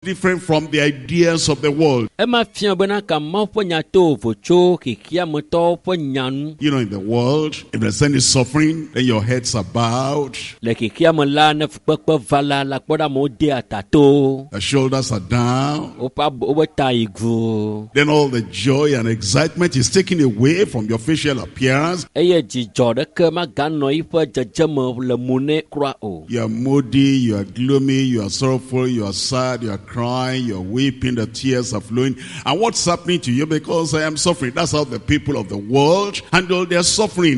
different from the ideas of the world. You know, in the world, if there's any suffering, then your heads are bowed, the shoulders are down, then all the joy and excitement is taken away from your facial appearance. You are moody, you are gloomy, you are sorrowful, you are sad, you are crying, you are weeping, the tears are flowing. And what's happening to you? Because I am suffering. That's how the people of the world handle their suffering.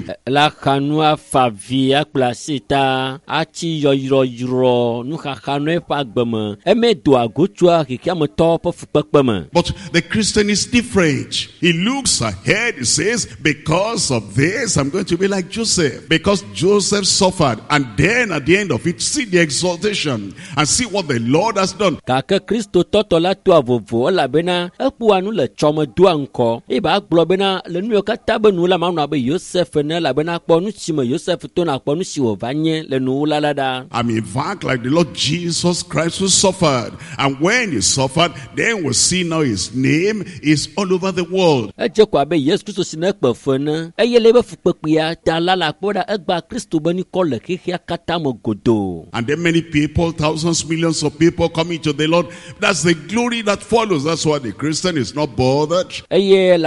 But the Christian is different. He looks ahead. He says, because of this, I'm going to be like Joseph. Because Joseph suffered. And then at the end of it, see the exaltation and see what the Lord has done. In fact, like the Lord Jesus Christ who suffered. And when he suffered, then we'll see now his name is all over the world. And then many people, thousands, millions of people coming to the Lord. That's the glory that follows. That's why the Christian is not bothered. That's why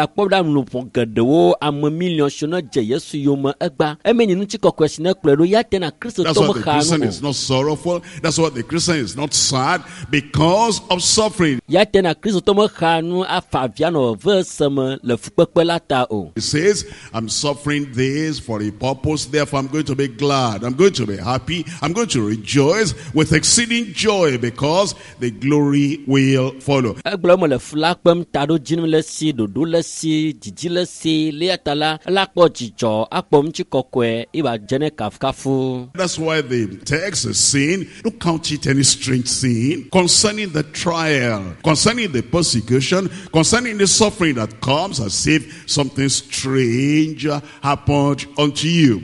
the Christian is not sorrowful. That's why the Christian is not sad, because of suffering. He says, I'm suffering this for a purpose, therefore I'm going to be glad, I'm going to be happy, I'm going to rejoice with exceeding joy, because the glory will follow. That's why the text is saying, don't count it any strange sin concerning the trial, concerning the persecution, concerning the suffering that comes, as if something strange happened unto you.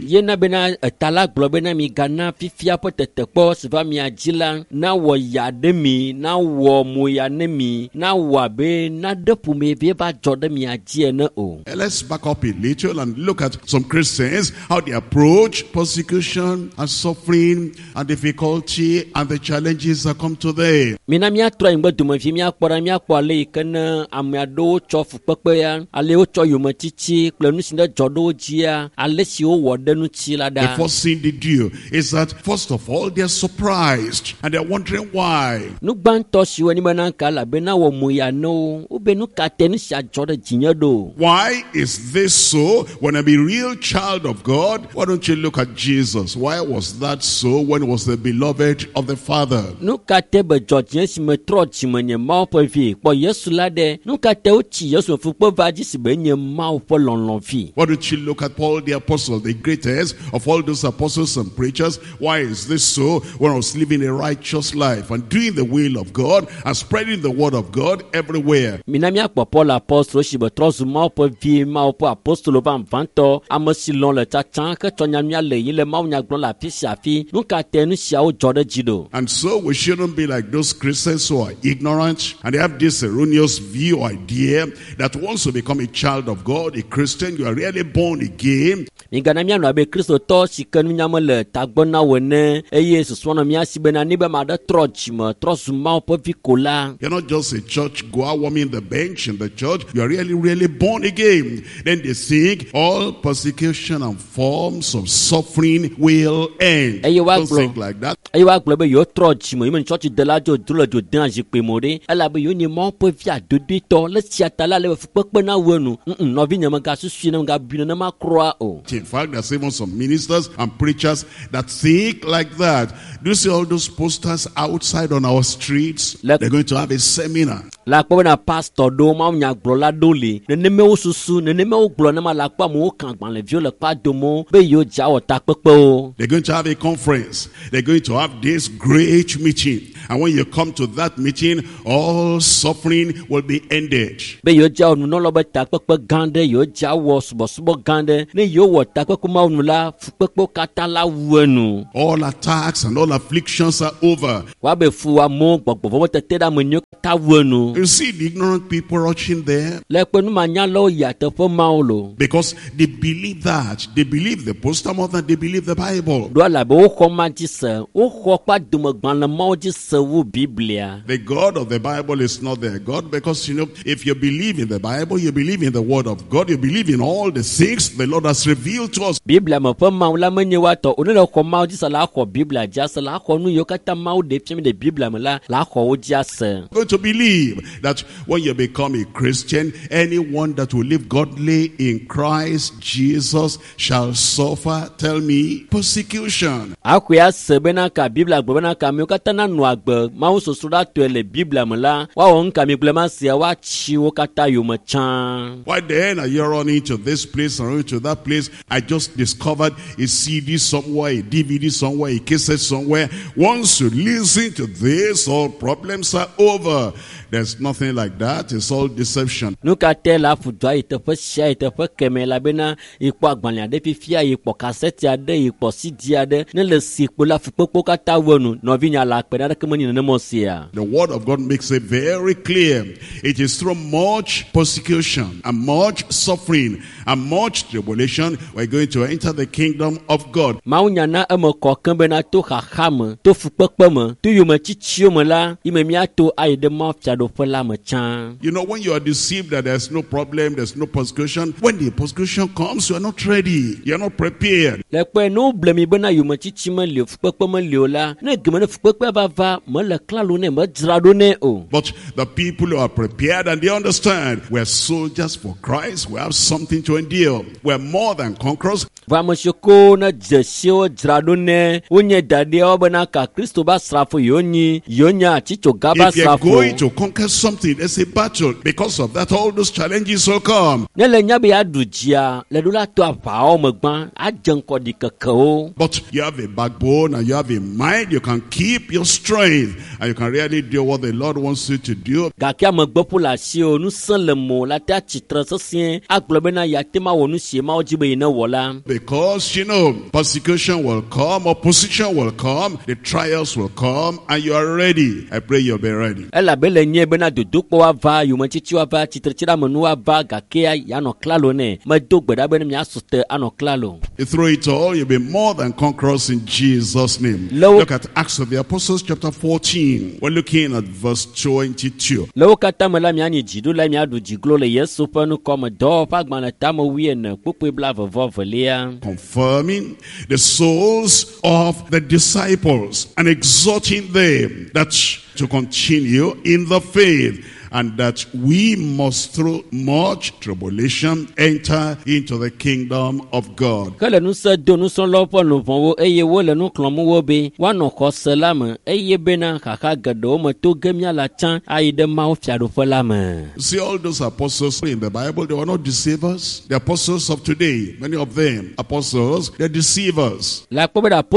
Let's back up a little and look at some Christians, how they approach persecution and suffering and difficulty and the challenges that come to them. The first thing they do is that, first of all, they're surprised and they're wondering why. Why is this so? When I'm a real child of God, why don't you look at Jesus? Why was that so when he was the beloved of the Father? Why don't you look at Paul the Apostle, the greatest of all those apostles and preachers? Why is this so when I was living a righteous life and doing the will of God and spreading the word of God everywhere? And so we shouldn't be like those Christians who are ignorant and they have this erroneous view or idea that once you become a child of God, a Christian, you are really born again. You're not just a church goer warming the bench in the church. You are really, really born again. Then they think all persecution and forms of suffering will end. Don't think like that. In fact, there's even some ministers and preachers that think like that. Do you see all those posters outside on our streets? They're going to have a seminar. They're going to have a conference. They're going to have this great meeting. And when you come to that meeting, all suffering will be ended. All attacks and all afflictions are over. You see the ignorant people rushing there because they believe that. They believe the poster more than they believe the Bible. The God of the Bible is not their God, because if you believe in the Bible, you believe in the word of God, you believe in all the things the Lord has revealed to us. Going to believe that when you become a Christian, anyone that will live godly in Christ Jesus shall suffer, tell me, persecution. Why then are you running to this place and running to that place? I just discovered a CD somewhere, a DVD somewhere, a cassette somewhere. Once you listen to this, all problems are over. There's nothing like that. It's all deception. The word of God makes it very clear. It is through much persecution and much suffering and much tribulation we're going to enter the kingdom of God. When you are deceived that there's no problem, there's no persecution, when the persecution comes, you are not ready, you are not prepared. But the people who are prepared and they understand, we're soldiers for Christ, we have something to endure, we're more than conquerors. If you're going to conquer something, there's a battle. Because of that, all those challenges will come. But you have a backbone and you have a mind, you can keep your strength and you can really do what the Lord wants you to do. Because persecution will come, opposition will come, the trials will come, and you are ready. I pray you'll be ready. Through it all, you'll be more than conquerors in Jesus' name. Look at Acts of the Apostles chapter 14. We're looking at verse 22. Confirming the souls of the disciples and exhorting them that to continue in the faith, and that we must through much tribulation enter into the kingdom of God. See, all those apostles in the Bible, they were not deceivers. The apostles of today, many of them, apostles, they're deceivers. The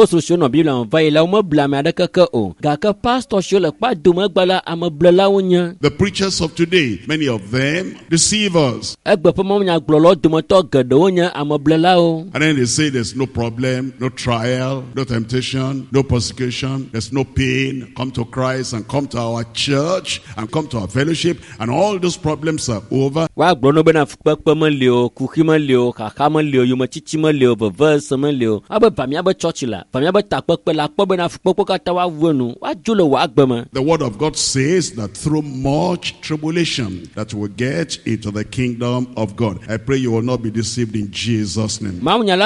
preachers of today, many of them, deceivers. And then they say there's no problem, no trial, no temptation, no persecution, there's no pain. Come to Christ and come to our church and come to our fellowship and all those problems are over. The word of God says that through much tribulation that will get into the kingdom of God. I pray you will not be deceived in Jesus' name. In 2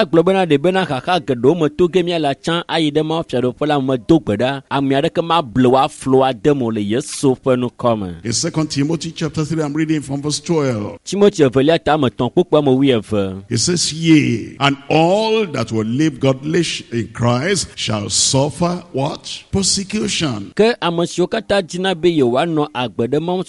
Timothy chapter 3, I'm reading from verse 12. It says, yea, and all that will live godly in Christ shall suffer what? Persecution.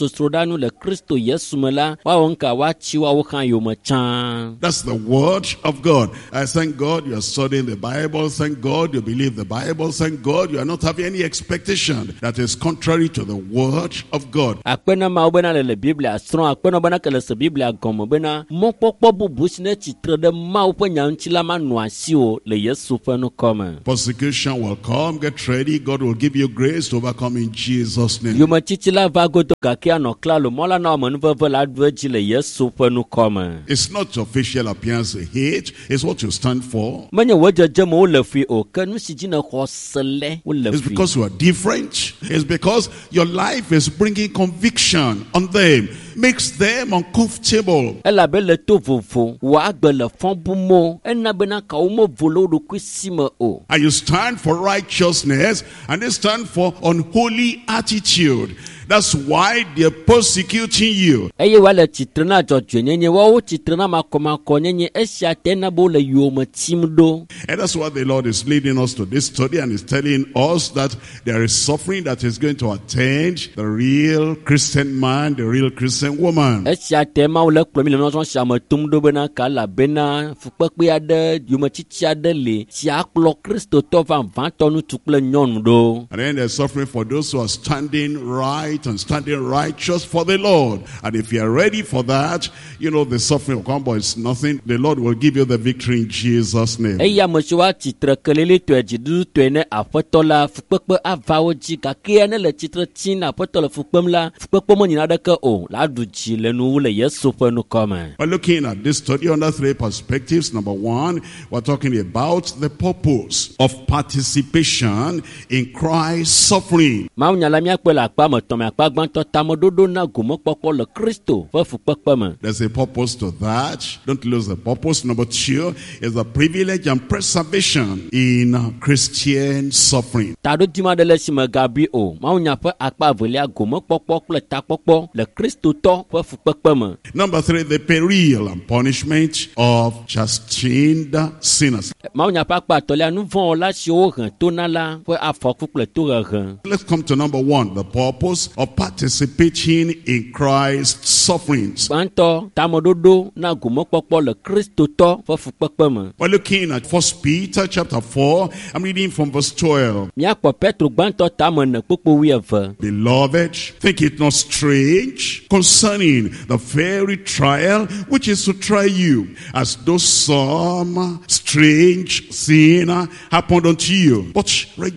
sosrodanu le Kristo Yesu me la wa wonka wa chi wa wo kan yo me chan. That's the word of God. I thank God you are studying the Bible. Thank God you believe the Bible. Thank God you are not having any expectation that is contrary to the word of God. Akpena ma obena le Biblia strong akpena bana kele se Biblia gomo bena mo popo bubu sine chitre de ma opo nyanchi la ma no asi o le Yesu fe no come. Persecution will come. Get ready. God will give you grace to overcome in Jesus' name. Yo ma chichi la va go to ka kia no klalo mola na mo nve la dweji le Yesu fe no come. It's not your facial appearance they hate. It's what you stand for. Manya wajaje mo le fi o kanu siji na khosele o le fi. It's because you are different. It's because your life is bringing conviction on them. Makes them uncomfortable. Ela bele to vovo wa agbele fon bumo ena bena ka o mo volo do kwisima o. And you stand for righteousness and they stand for unholy attitude. That's why they're persecuting you. Eye wale chitrena jojo nyenye wa o chitrena makoma konyenye esha tena bo le yoma timdo. And that's why the Lord is leading us to this study and is telling us that there is suffering that is going to attend the real Christian man, the real Christian woman. Esha tema ole klomi le no shama tumdo bena kala bena fukpekpe ade yoma chichi ade le si aklo Kristo to van tonu tukle nyonu do. And then there's suffering for those who are standing right and standing righteous for the Lord. And if you are ready for that, you know the suffering will come, but it's nothing. The Lord will give you the victory in Jesus' name. Eya moshiwa chitra kelele to ejidu to ene afotola fukpekpe avaoji kakia ne le chitra china afotola fukpemla fukpekpe mo nyina deke o la duji le nu le Yesu fe no come. We're looking at this study under three perspectives. Number one, we're talking about the purpose of participation in Christ's suffering. Ma nyala mi akpela akpa mo to akpa gbanto tamododo na gomo popo le Kristo fe fukpekpe me. There's a purpose to that. Don't lose the purpose. Number two is the privilege and preservation in Christian suffering. Tado dima de le sima gabi o ma nya fe akpa velia gomo popo kle ta popo le Kristo to fe fukpekpe me. Number three, the peril and punishment of chastened sinners. Ma nya pa akpa to le anu von la si o ran to na la fe afoku kle to ran. Let's come to number one, the purpose of participating in Christ's sufferings. Banto tamododo na gomo popo le Kristo to fe fukpekpe me. We're looking at 1 Peter chapter 4. I'm reading from verse 12. Mi akpo Petro gbanto tamone popo wi eve. Beloved, think it not strange concerning the very trial which is to try you, as though some strange thing happened unto you. But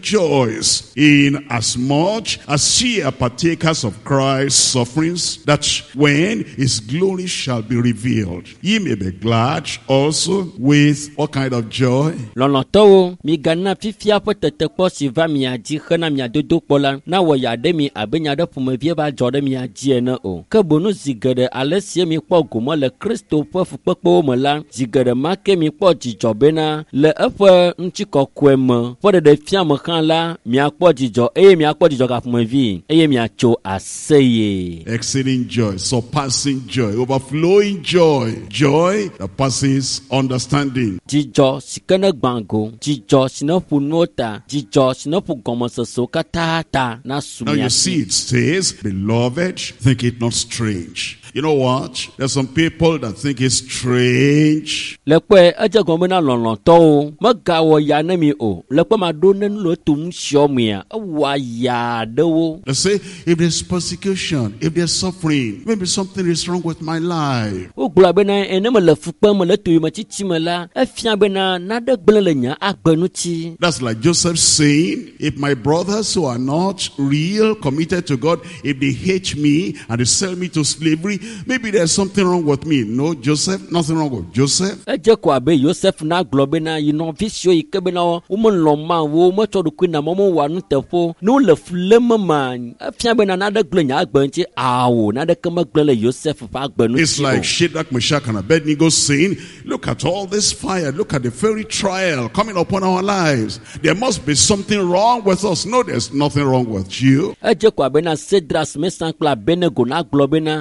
rejoice in as much as ye are partakers of Christ's sufferings, that when his glory shall be revealed, ye may be glad also with what kind of joy? Lolotowo mi gana fifia potete po si va mi aji khana mi adodo pola na wo ya de mi abenya de pume vie ba jode mi aji ene o ke bonu zigede alesie mi kpo gomo le Kristo po fukpekpo mo la zigede make mi kpo jijo bena le efe nchi kokwem fo de fia mo kan la mi akpo jijo mi akpo jijo ka pume vi mi acho aseye exceeding joy, surpassing joy, overflowing joy, joy that passes understanding. Jijo sikene gbango jijo sinopu nota jijo sinopu gomososo katata na sumia. Now you see it says, beloved, think it not strange. You know what? There's some people that think it's strange. Lekwe aja gomena lolonto magawo ya na mi o lekwe ma do nenu lo tum shiomia wa ya dewo. They say if there's persecution, if there's suffering, maybe something is wrong with my life. O gba bena enema le fukpa mo le to ma chichimela afia bena na de gbele nya agbanuti. That's like Joseph saying, if my brothers who are not real committed to God, if they hate me and they sell me to slavery, maybe there's something wrong with me. No, Joseph, nothing wrong with Joseph. Ejeko abe Joseph na globe na yino visio ikebe na umon loma wo mo chodu kwina momo wanu tefo no le flema man afia be na de glenya agbanti awo na de kema glele Joseph fa agbanu. It's like Shadrach, Meshach and Abednego saying, look at all this fire, look at the very trial coming upon our lives. There must be something wrong with us. No, there's nothing wrong with you. Ejeko abe na Shadrach, Meshach and Abednego na globe na fukpe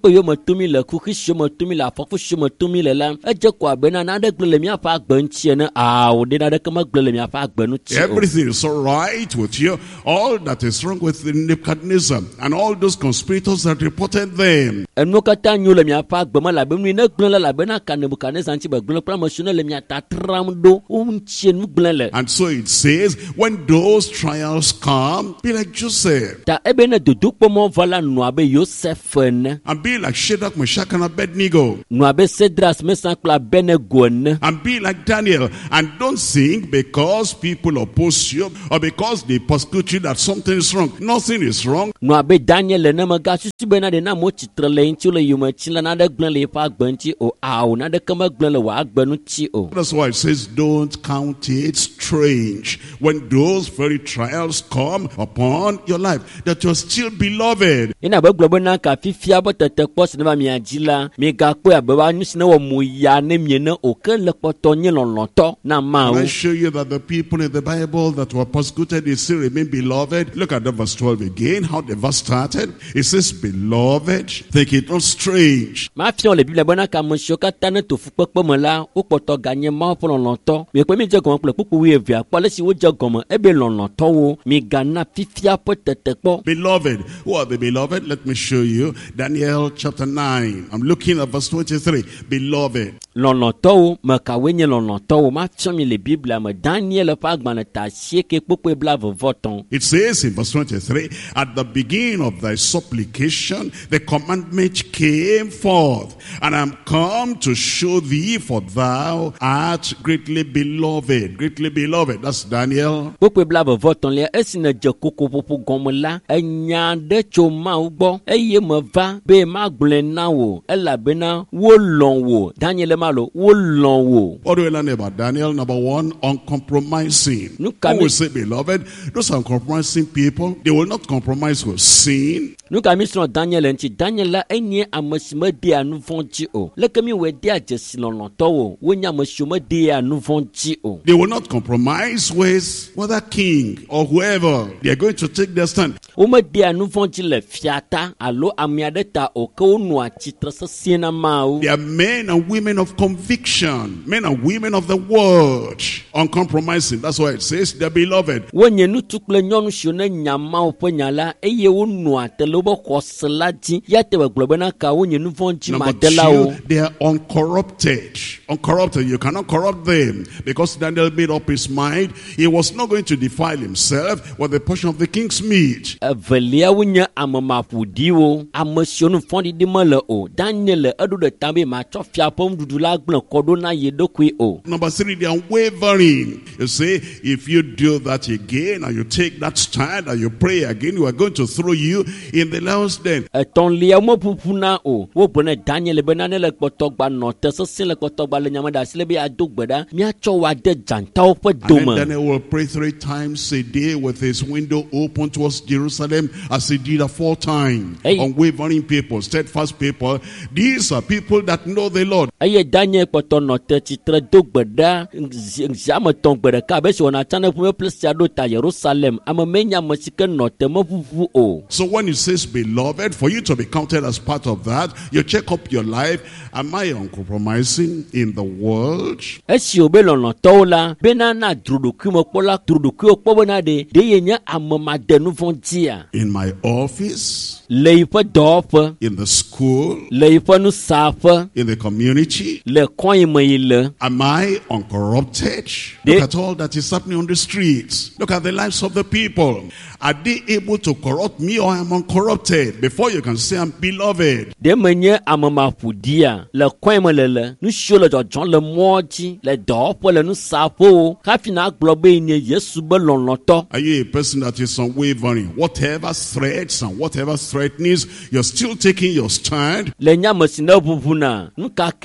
kpekpe yo me tumi le kuku si me tumi le afɔku si me tumi le la edze ko abena na de gble le miaƒe agbe ŋuti ene o de na de ke me gble le miaƒe agbe ŋuti o. Everything is all right with you. All that is wrong with Nebuchadnezzar and all those conspirators that reported them. Enu katã nyo le miaƒe agbe me labe nu ne gble le labena ka Nebukadnezar ŋuti be gble kple ame siwo ne le miata tram ɖo wo ŋuti nu gble le. And so it says, when those trials come, be like Joseph. Ta ebe ne dodokpɔmɔ va la nua be Yosef ene. And be like Shadrach, Meshach, and Abednego. Nua be Sedras, Mesak kple Abednego ene. And be like Daniel. And don't think because people oppose you or because they persecute you that something is wrong. Nothing is wrong. Nua be Daniel ene me gasusu be na de na mo tsitre le ŋuti le yome tsi le na de gble le eƒe agbe ŋuti o o na de ke me gble le wò agbe ŋuti o. That's why it says, don't count it strange when those very trials come upon your life, that you're still beloved. Ina be gblɔ be na ka fifia be tete kpɔ si ne va mia dzi la mi gakpɔe abe ba nu si ne wɔ mo ya ne mie ne o ke le kpɔtɔ nye lɔlɔtɔ na ma Can I o. show you that the people in the Bible that were persecuted, they still remain beloved? Look at the verse 12 again, how the verse started. It says, beloved, think it not strange. Ma fiɔ le Biblia be na ka ame siwo katã ne to fukpekpe me la wo kpɔtɔ ganye Mawu ƒe lɔlɔtɔ. Mi kpe mi dze gɔme kple kpukpu wuievea kpɔ le si wo dze gɔme ebe lɔlɔtɔwo mi gana fifia ƒe tete kpɔ. Beloved, who are the beloved? Let me show you. Daniel chapter 9. I'm looking at verse 23. Beloved. Lɔlɔtɔwo me kawoe nye lɔlɔtɔwo ma fiɔ mi le Biblia me Daniel ƒe agbalẽ ta asieke kpokpe blaeve-vɔ-tɔ̃. It says in verse 23, at the beginning of thy supplication, the commandment came forth, and I am come to show thee, for thou art greatly beloved. Greatly beloved. That's Daniel. Kpokpe blaeve-vɔ-tɔ̃ lia esi ne dze kokoƒoƒo gɔme la enya ɖe tso Mawu gbɔ eye me va be magblɔe na wò elabena wolɔ̃ wò. Daniel malo wolɔ̃ wò. What do we learn about Daniel? Number one, uncompromising. Who will say beloved? Those uncompromising people, they will not compromise with sin. Nu ka mi srɔ̃ Daniel ŋuti. Daniel la enye ame si me dea nu vɔ̃ dzi o. Leke mi wɔe dea dzesi lɔlɔ̃tɔwo wonye ame siwo me dea nu vɔ̃ dzi o. They will not compromise with whether king or whoever. They are going to take their stand. Wo me dea nu vɔ̃ dzi le fiata alo ame aɖe ta o ke wonɔa tsitre sesĩe na Mawu. They are men and women of conviction, men and women of the word, uncompromising. That's why it says they're beloved. Wonye ŋutsu kple nyɔnu siwo ne nya Mawu ƒe nya la eye wonɔa te le wobe xɔse la dzi ya te be gblɔ bena ka wonye nu vɔ̃ dzi Number madelawo. two, they are uncorrupted. Uncorrupted. You cannot corrupt them, because Daniel made up his mind he was not going to defile himself with a portion of the king's meat. Eveliawo nye ame maƒoɖiwo, ame siwo nu vɔ̃ɖiɖi mele o. Daniel eɖo ɖe ta be matsɔ fia ƒe nuɖuɖu la gblẽ kɔ ɖo na ye ɖokui o. Number three, they are unwavering. You say, if you do that again and you take that stand and you pray again, we are going to throw you in the lion's den. Etɔ̃lia meƒuƒuna o. Wogblɔ ne Daniel bena ne le kpɔtɔgba nɔ te sesẽ le kpɔtɔgba le nyame ɖe asi le be ado gbe ɖa míatsɔ wo ade dzantawo ƒe And then dome. Daniel will pray 3 times a day with his window open towards Jerusalem, as he did aforetime. Hey. Unwavering people, steadfast people. These are people that know the Lord. Eye Daniel kpɔtɔ nɔ te tsitre do gbe ɖa ziame tɔ̃ gbe ɖeka abe si wɔna tsã ne ƒume ple sia ɖo ta Yerusalem. Ame menye ame si ke nɔ te meƒuƒu o. So when it says beloved, for you to be counted as part of that, you check up your life. Am I uncompromising in the world? Esi wo be lɔlɔ̃tɔwo la bena na droɖokui me kpɔ la droɖokuiwo kpɔ bena ɖe ye nye ame made nu vɔ̃ dzia. In my office, Le yiƒe dɔwɔƒe, in the school, le yiƒe nusaƒe, in the community, le kɔn yi me yi le. am I uncorrupted? Look at all that is happening on the streets. Look at the lives of the people. Are they able to corrupt me, or am I uncorrupted? Before you can say I'm beloved. Ɖe menye ame maƒoɖia le kɔn me le nu siwo le dzɔdzɔm le mɔ dzi le dɔwɔƒe le nusaƒewo hafi na agblɔ be nye Yesu be lɔlɔ̃tɔ. Are you a person that is unwavering? Whatever threats and whatever threatenings, you're still taking your stand. Le nya me si ne ʋuʋuna nu ka ke dzɔ nu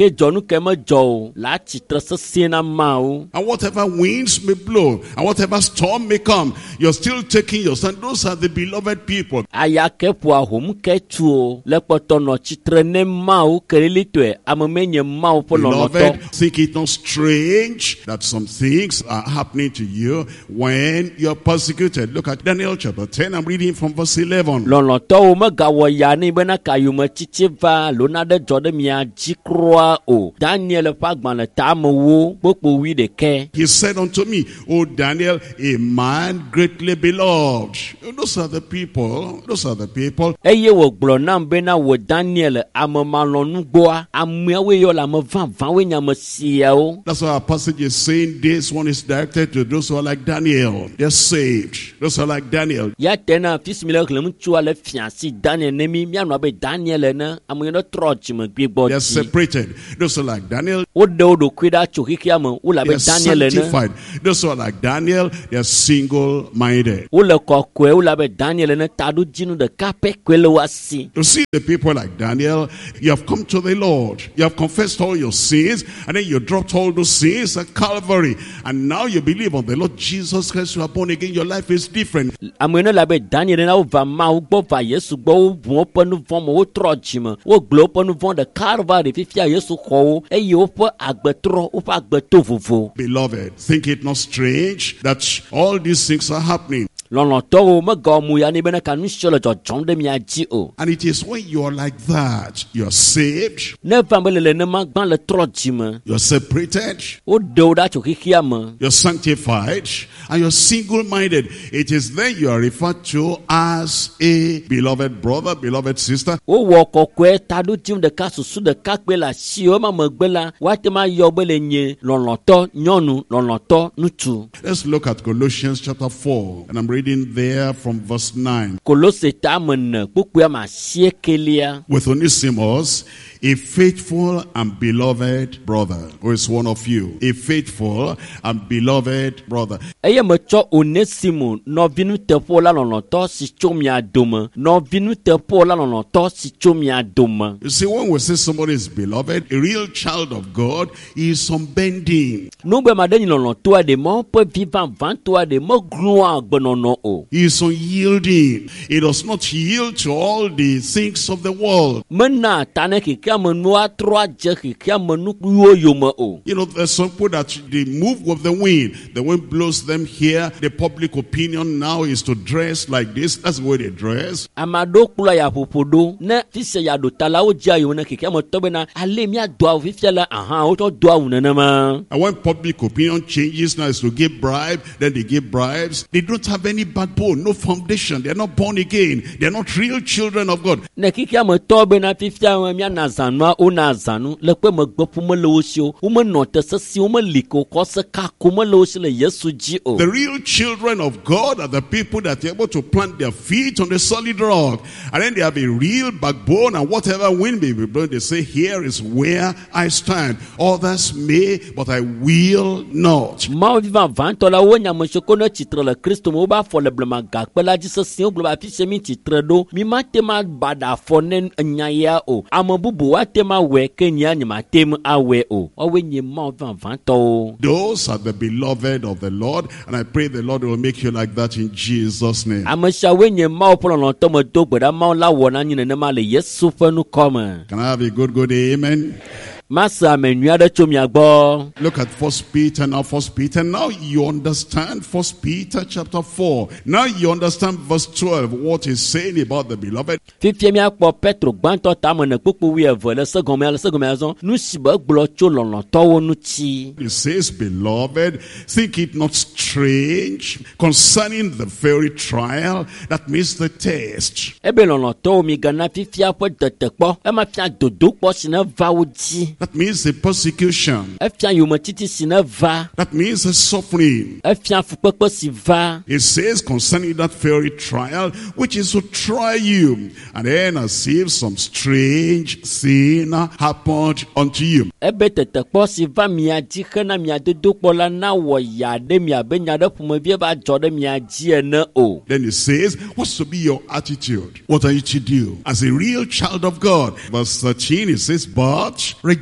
ke me dzɔ o la tsitre sesẽ na Mawu. And whatever winds may blow, and whatever storm may come, you're still taking your stand. Those are the beloved people. Aya ke ƒoa hom ke tu o le kpɔtɔ nɔ tsitre ne Mawu kelilitɔe ame menye Mawu ƒe lɔlɔtɔ. Beloved, think it not strange that some things are happening to you when you're persecuted. Look at Daniel chapter 10. I'm reading from verse 11. Lɔlɔtɔwo megawɔ ya ne bena kayome tsitsi va lona ɖe dzɔ ɖe mia dzi kroa o. Daniel ƒe agbalẽ tamewo kpokpo 11. He said unto me, O Daniel, a man greatly beloved. Those are the people. Those are the people. Eye wògblɔ nam bena wò Daniel ame malɔnugboa ameawoe yɔ le ame vavãwoe nye ame siawo. That's why our passage is saying this one is directed to those who are like Daniel. They're saved. Those who are like Daniel. Ya tena fisi mi le hlem tsua le fiasi Daniel ne mi mianɔ abe Daniel ene ame yɔ ne trɔ dzimegbe gbɔ They're dzi. separated. Those who are like Daniel. Woɖe wo ɖokui ɖa tso xixia me wole abe They're Daniel ene. sanctified. Those who are like Daniel, they're single-minded. Wole kɔkɔe wole abe Daniel ene taɖodzinu ɖeka pɛ koe le wo asi. To see the people like Daniel, you have come to the Lord. You have confessed all your sins, and then you dropped all those sins at Calvary. And now you believe on the Lord Jesus Christ. You are born again. Your life is different. Ame ene le abe Daniel ene wova Mawu gbɔ va Yesu gbɔ wobu woƒe nu vɔ me wotrɔ dzime wogblẽ woƒe nu vɔ ɖe Calvary fifia Yesu xɔ wo eye woƒe agbetrɔ woƒe agbeto vovo. Beloved, think it not strange that all these things are happening. Lɔlɔtɔwo megawɔ mu ya ne bena kanusio le dzɔdzɔm ɖe mia dzi o. And it is when you are like that, you're saved, Ne va me le nenema gbã le trɔ dzime you're separated, woɖe wo ɖa tso xixia me. you're sanctified, and you're single-minded. It is then you are referred to as a beloved brother, beloved sister. Wowɔ kɔkɔe taɖodzim ɖeka susu ɖeka kpe le asi wo ma megbe la woate ma yɔ be le nye lɔlɔtɔ nyɔnu lɔlɔtɔ ŋutsu. Let's look at Colossians chapter 4, and I'm reading there from verse 9. Kolose tame ne kpukpua ma sie kelia. With Onesimus, a faithful and beloved brother, who is one of you, a faithful and beloved brother. Eye metsɔ Onesimo nɔvinu teƒo la lɔlɔtɔ si tso mia dome. Nɔvinu teƒo la lɔlɔtɔ si tso mia dome. You see, when we say somebody is beloved, a real child of God, he is unbending. Nugbe ma ɖe nyi lɔlɔtɔa ɖe ma woƒe vi vavãtɔa ɖe meglɔa agbenɔnɔ o. He is unyielding. He does not yield to all the things of the world. Mena ta ne xexea me nua trɔ adze xexea me nukuwo yome o. You know, there's some people that they move with the wind. The wind blows them here. The public opinion now is to dress like this. That's the way they dress. Ame aɖewo kplɔ ya ƒoƒo ɖo ne fisia ya ɖo ta la wodze ayi ne xexea me tɔ bena ale miado awu fifia la wotsɔ do awu nenema. And when public opinion changes now is to give bribe, then they give bribes. They don't have any backbone, no foundation. They're not born again. They're not real children of God. Ne xexea me tɔ bena fifia miana zanua wona zanu le kpe megbe ƒome le wo si o. Womenɔ te sesi womeli ko kɔse kako mele wo si le Yesu dzi o. The real children of God are the people that are able to plant their feet on the solid rock. And then they have a real backbone, and whatever wind may be blowing, they say, here is where I stand. Others may, but I will not. Mawu viva vãtɔ la wo nyamesoko ne tsitre le Kristo me wobe afɔ le blema gakpe la dzi sesẽ wogblɔ be afi sia mi tsitre ɖo mi mate ma baɖa afɔ ne enya ya o. Ame bubu woate ma wɔe ke nya nye mate ma awɔe o. Woawoe nye Mawu viva vãtɔwo. Those are the beloved of the Lord, and I pray the Lord will make you like that in Jesus' name. Ame siawoe nye Mawu ƒe lɔlɔ̃tɔ me do gbe ɖa Mawu la wɔna nyi nenema le Yesu ƒe nukɔme. Can I have a good amen? Masa ame nyui aɖe tso mia gbɔ. Look at 1 Peter now. 1 Peter. Now you understand 1 Peter chapter 4. Now you understand verse 12. What he's saying about the beloved. Fifia miakpɔ Petro gbãtɔ tame ne kpukpu 12 le segɔmea zɔn nu si be gblɔ tso lɔlɔ̃tɔwo ŋuti. He says, beloved, think it not strange concerning the very trial, that means the test. Ebe lɔlɔ̃tɔwo mi gana fifia ƒe tetekpɔ ema fia dodo kpɔ si ne va wo dzi. That means the persecution. Efia yometiti si ne va. That means the suffering. Efia fukpekpe si va. It says concerning that very trial, which is to try you. And then as if some strange thing happened unto you. Ebe tetekpɔ si va mia dzi hena mia dodo kpɔ la na wɔ ya ɖe mia be nya ɖe ƒomevie va dzɔ ɖe mia dzi ene o. Then it says, what's to be your attitude? What are you to do as a real child of God? Verse 13, it says, but rejoice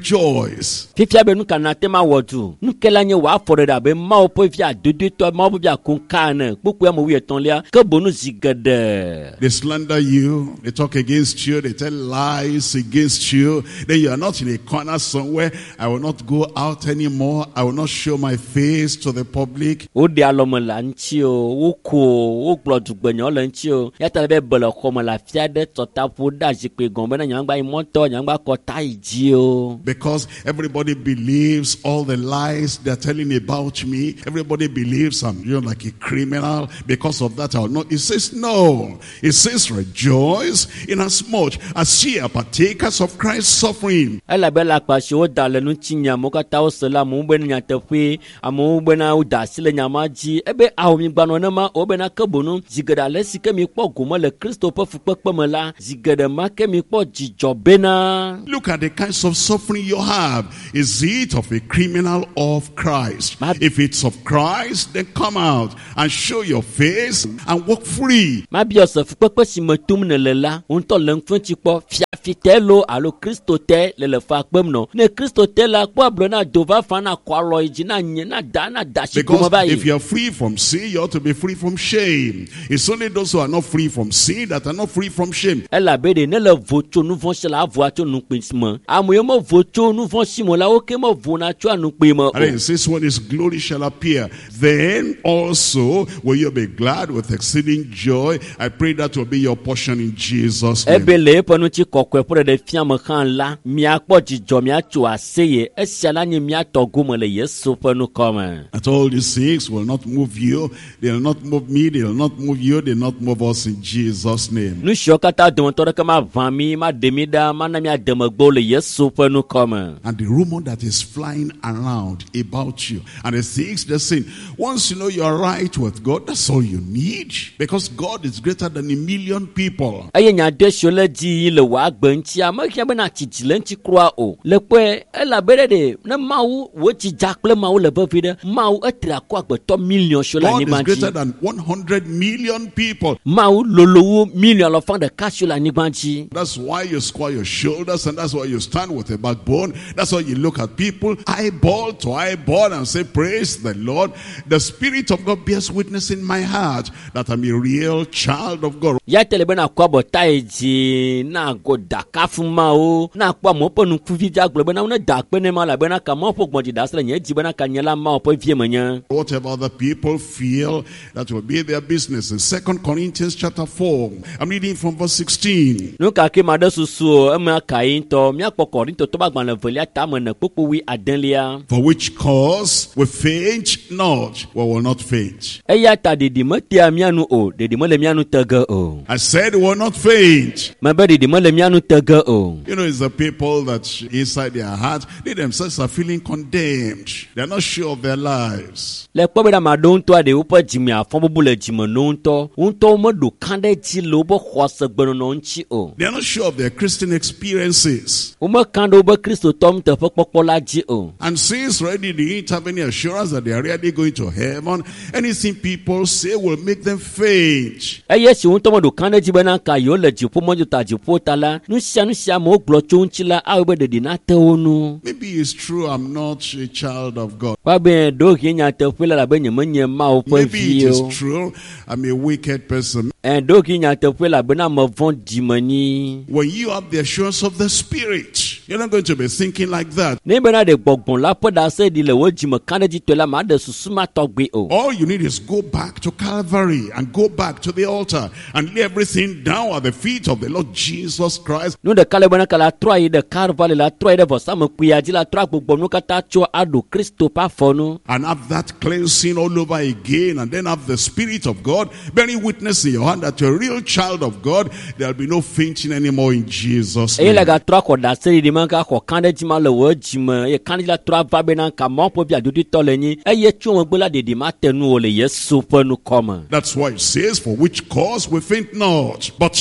rejoice. Fifia be nu kana tema wodu. Nu kela nye wa fore da be ma po fia dudu to ma po bia kun kana. Puku am wi eton lia ke bonu zigade. They slander you, they talk against you, they tell lies against you. Then you are not in a corner somewhere. I will not go out anymore. I will not show my face to the public. O de alomo la nchi o ko o glo dugbenyo la nchi o. Ya ta be bolo ko mo la fia de tota pu da jipe gon be na nyangba imoto nyangba ko tai ji o. Because everybody believes all the lies they're telling about me. Everybody believes I'm like a criminal. Because of that, I will not. It says no. It says rejoice in as much as ye are partakers of Christ's suffering. Ela bela kwa shi o da le nu chinya mo ka ta o sela mo be nya te fe amo be na o da sile nya ma ji ebe awo mi gba no na ma o be na ka bonu zigada le si ke mi po gomo le Kristo po fu pepe me la zigada ma ke mi po jijo be na. Look at the kinds of suffering you have. Is it of a criminal or of Christ? If it's of Christ, then come out and show your face and walk free. Ma bi o se fu pepe si me tum ne le la un to le fun ti po fia fitelo alo Kristo te le fa pem no ne Kristo te la po abro na dova fa na kwa lo iji na nye na da shi kuma ba yi. Because if you're free from sin, you ought to be free from shame. It's only those who are not free from sin that are not free from shame. Ela be de ne le vocho nu von se la vo acho nu pin mo amoyo mo vocho nu von si mo la o ke mo vo na cho anu pe mo. And then it says when his glory shall appear, then also will you be glad with exceeding joy. I pray that will be your portion in Jesus' name. Ebele ponu ti kokwe pour de fiam kan la mi akpo jijo mi acho aseye esiala ni mi atogo mo le Yesu ponu come. At all these things will not move you. They will not move me. They will not move you. They will not move us in Jesus' name. Nu shokata don to ka ma vami ma demida ma na mi ademagbo le Yesu ponu come. And the rumor that is flying around about you and the things they're saying, once you know you're right with God, that's all you need, because God is greater than 1,000,000 people. Aye nya de shole di le wa gbanti amakia be na titile nti kroa o le pe ela bere de na mawu wo ti jakple mawu le bafide mawu etra ko agbeto million shola ni God is manji greater than 100 million people. mawu lolowo million lo fan de ka shola ni manji. That's why you square your shoulders, and that's why you stand with a backbone. That's why you look at people eyeball to eyeball and say, praise the Lord. The Spirit of God bears witness in my heart that I'm a real child of God. Ya telebe na kwa botaiji na go dakafu mawu na kwa mo ponu kuvi ja globe na una dakpe ne mala be na ka mo pok mo di dasle nye jibe na ka nyela ma opo vie manya. Whatever other people feel, that will be their business. In 2 Corinthians chapter 4, I'm reading from verse 16. No ka ke ma de susu e ma ka into mi akpo Korinto to ba gban le velia ta mo na popo wi adenlia. For which cause we faint not, we will not faint. E ya ta de di matia mianu o de di mo le mianu tege o. I said we will not faint. Ma be di mo le mianu tege o. You know, it's the people that inside their heart, they themselves are feeling condemned. They're not sure of their lives. Le po be da ma don to de upo jimi afon bubu le jimi no nto unto mo do kande ti lo bo khwase gbeno no nchi o. They're not sure of their Christian experiences. O mo kando bo Kristo tom te fo popo la ji o. And since already they don't have any assurance that they are really going to heaven, anything people say will make them faint. Yes, unto mo do kande ji bana ka yo le ji po mo ju ta ji po tala nu sia mo glo chunchi la a be de na te onu. Maybe it's true I'm not a child of God. Wa be do ki nya te fela la be nyem ma o po Maybe it vi is true I'm a wicked person. And do ki nya te fela be na mo von di mani. When you have the assurance of the Spirit, you're not going to be thinking like that. Ne be na de gbogbon la po da se di le wo ji mo kande ji to la ma de susuma togbe o. All you need is go back to Calvary and go back to the altar and lay everything down at the feet of the Lord Jesus Christ. No de kale bona kala troi de carvalho la troi de vosa mo kuya ji la troi gbogbo no kata cho ado Kristo pa fonu. And have that cleansing all over again, and then have the Spirit of God bearing witness in your hand that you're a real child of God. There'll be no fainting anymore in Jesus' E name. la ga troi ko da se di man ka ko kande ji ma le wo ji mo e kande la troi va be na ka mo po bia dudu to le ni e ye chu mo gbola de di ma tenu o le Yesu fonu come. That's why it says, for which cause we faint not, but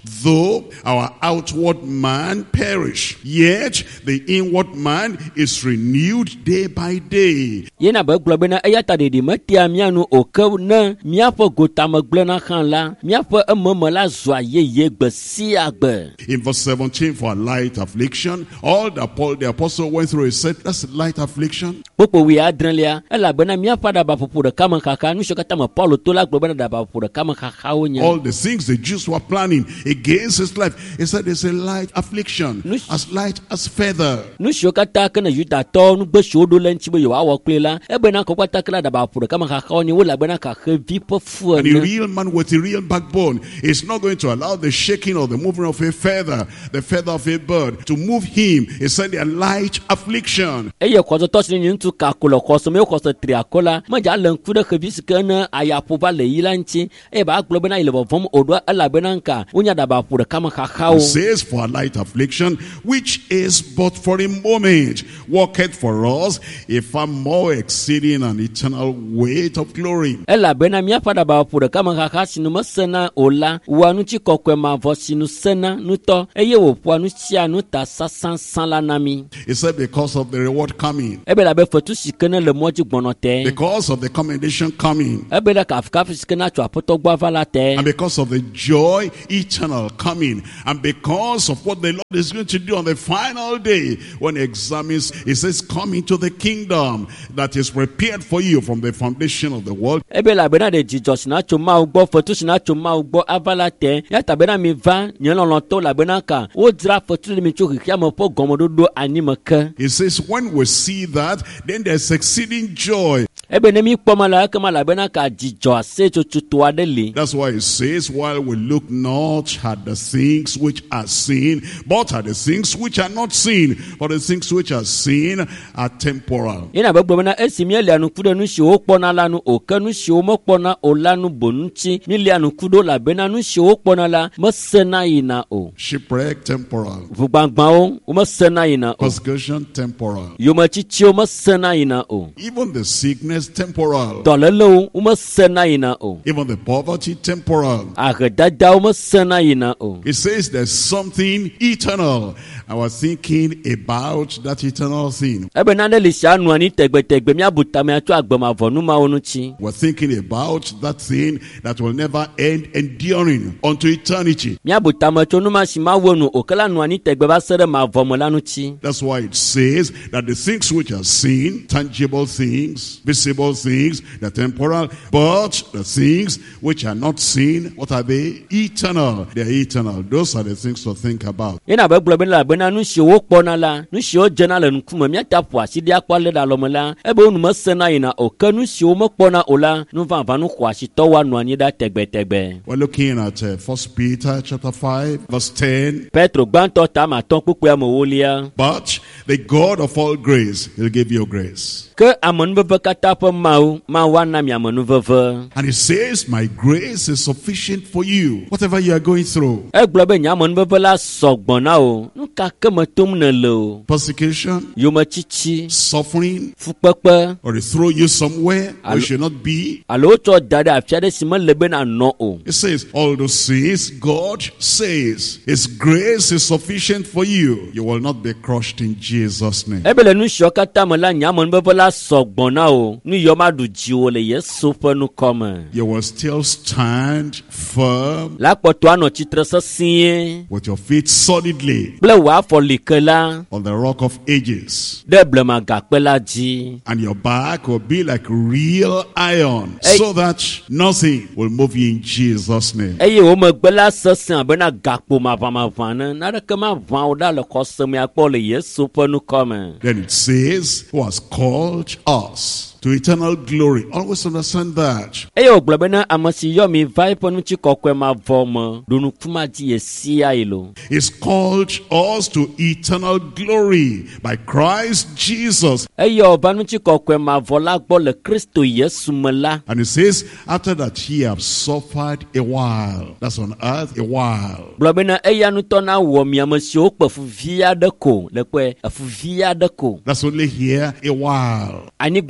Though our outward man perish, yet the inward man is renewed day by day. Yena ba globena ayata de metia mianu okew na miapo gotama glena kan la miapo ememela zwa ye gbesi agbe. In verse 17, for a light affliction, all that Paul the apostle went through, he said, that's light affliction. Popo wi adrenlia ela bena miapa da ba popo de kama kaka nu shokata ma Paulo to la globena da ba popo de kama kaka onya. All the things the Jews were planning against his life, he said it's a light affliction, as light as feather. Nu shokata kana yuta to nu gbe shodo lenchi bo yo awo klela e bena ko kwata kala da ba popo de kama kaka onya wo la bena ka heavy pofu. And a real man with a real backbone is not going to allow the shaking or the moving of a feather, the feather of a bird, to move him. He said a light affliction. Eye kwazo to sin ntu ka kolo kwaso me kwaso triakola ma ja lan ku de khabis kana aya po ba le yilanchi e ba globe na ile bo vom odwa ala benanka unya da ba pu de kama khao. It says for a light affliction which is but for a moment worketh for us a far more exceeding and eternal weight of glory. Ela bena mia pa da ba pu de kama kha sinu masana ola wanu chi kokwe ma vo sinu sena nuto eye wo pu anu chia nu ta sasan san la nami. He said because of the reward coming, ebe la be fotu sikene le moji gbonote, because of the commendation coming, ebe la kafka sikena cho apoto gba vala te, and because of the joy eternal coming, and because of what the Lord is going to do on the final day when he examines, he says, come into the kingdom that is prepared for you from the foundation of the world. Ebe la bena de Jesus na cho ma ugbo fotu na cho ma ugbo avala te ya tabena mi va nyelon to la bena ka o dra fotu mi cho kia mo po gomododo animaka. He says when we see that, then there's exceeding joy. Ebe ne mi kpoma la kama la bena ka jijo ase cho tuwa deli. That's why it says, while we look not at the things which are seen, but at the things which are not seen, for the things which are seen are temporal. Ina bagbo na esimi ele anu kudo nu shi o kpona la nu okanu shi o mo kpona olanu bonunchi mili anu kudo la bena nu shi o kpona la mo sena ina o. Shipwreck temporal. Vugbangban o mo sena ina o. Persecution temporal. Yo ma chichi o mo sena ina o. Even the sickness temporal. Dolelo o mo sena ina o. Even the poverty temporal. Agdada o mo sena ina o. It says there's something eternal. I was thinking about that eternal thing. Ebe na le sha anu ani tegbe mi abuta mi atu agbama vonu ma onuchi. We're thinking about that thing that will never end, enduring unto eternity. Mi abuta ma chonu ma shi ma wonu okala anu ani tegbe ba sere ma vomo lanuchi. That's why it says that the things which are seen, tangible things, visible things, they're temporal, but the things which are not seen, what are they? Eternal. They're eternal. Those are the things to think about. Ina ba globe la bena nu shi wo kpona la nu shi o jena la nkuma mi atapu asidi akwale da lomela ebe onu masena ina okanu shi o mo kpona ola nu vanva nu kwa shi to wa nu ani da tegbe. We're looking at 1 Peter chapter 5 verse 10. Petro gbanto ta ma ton pupu ya mo wolia. But the God of all grace, he'll give you grace. Ke amonu veve kata pe ma wa na mi amonu veve. And he says, my grace is sufficient for you, whatever you are going through. E globe nya amonu veve la sogbona o nu ka ke metum ne le o. Persecution, Yo ma chichi, suffering, fukpekpe, or they throw you somewhere where you should not be. alo to dada afiade sima lebe na no o. It says, all those things, God says, his grace is sufficient for you. You will not be crushed in Jesus' name. Ebele nu shokata me la nya amonu veve la sogbona o nu yo ma du ji o le Yesu pe nu kome. You will still stand firm La poto ano chitre se sie with your feet solidly ble wa fo likela on the rock of ages. de ble ma gakpe la ji. And your back will be like real iron, so that nothing will move you in Jesus' name. Eye o me gbe la sesin abena gakpo ma va na de ke ma va o da le kose mi akpo le Yesu pe nu kome. Then it says, who has called us to eternal glory. Always understand that. Eye o gbe na amasi yo mi vai pe nu chi kokwe ma vo mo dunu kuma ji esia ilo. He's called us to eternal glory by Christ Jesus. Eye o ba nu chi kokwe ma vo la gbo le Kristo Yesu me la. And it says, after that he have suffered a while. That's on earth, a while. Gbe na eya nu to na wo mi amasi o pe fu via de ko le pe fu via de ko. That's only here, a while. Ani gba ji ko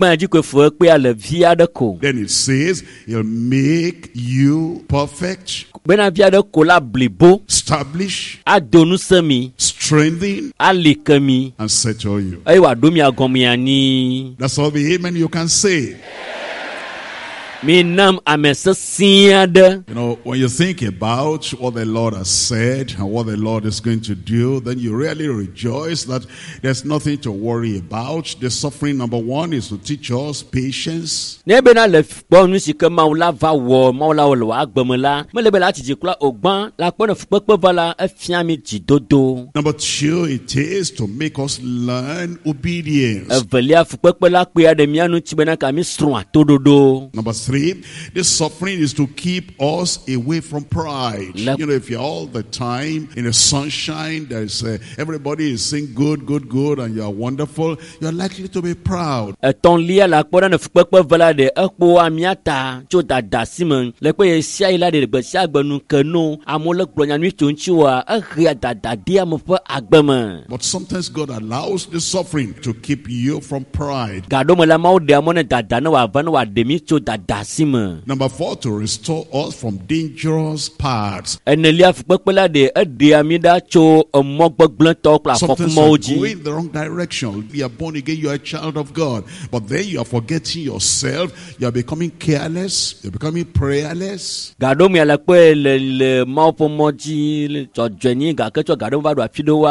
fue kpe ale vi aɖe ko. Then it says, he'll make you perfect, Bena vi aɖe ko la blibo, establish, ado ŋusẽ mi, strengthen, ali ke mi, and settle you. eye wòaɖo mia gɔme anyi. That's all the amen you can say. Mi nam ame sesẽ aɖe. You know, when you think about what the Lord has said and what the Lord is going to do, then you really rejoice that there's nothing to worry about. The suffering, number one, is to teach us patience. Ne bena le kpɔ nu si ke Mawu la va wɔ, Mawu la wɔ le wòa agbe me la, mele be la tsitsi kura ogbã la kpɔ ne fukpekpe va la, efia mi dzidodo. Number two, it is to make us learn obedience. Evelia fukpekpe la kpea ɖe mia ŋuti bena ka mi srɔ̃ atoɖoɖo. Number three, this suffering is to keep us away from pride. You know, if you're all the time in the sunshine, there's everybody is saying good, good, good, and you're wonderful, you're likely to be proud. Etɔ̃lia la kpɔ ɖa ne fukpekpe ve la ɖe ekpo amia ta tso dada si me le kpe ye sia yi la ɖe gbe sia gbe nu ke no amewo le gblɔ nyanu tso ŋuti wa ehea dadaɖi ame ƒe agbe me. But sometimes God allows the suffering to keep you from pride. Gaɖo me la Mawu ɖe amewo ne dada ne wòava ne wòaɖe mi tso dada si me. Number four, to restore us from dangerous paths. Enelia fukpekpe la ɖe eɖea mi ɖa tso emɔ gbegblẽtɔwo kple Sometimes afɔkumɔwo you're dzi. going the wrong direction. You are born again, you are a child of God. But then you are forgetting yourself. You are becoming careless. You're becoming prayerless. Gaɖo me le kpe le Mawu ƒe mɔ dzi le dzɔdzɔenyi gake tsɔ gaɖo va ɖo afi ɖewoa